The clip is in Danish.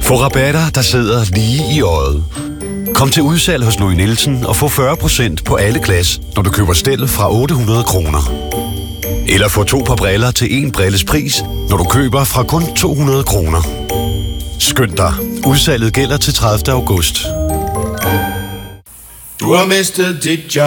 Få rabatter, der sidder lige i øjet. Kom til udsalg hos Louis Nielsen og få 40% på alle glas, når du køber stel fra 800 kroner. Eller få 2 par briller til 1 brilles pris, når du køber fra kun 200 kroner. Skynd dig. Udsalget gælder til 30. august. Du har mistet dit job.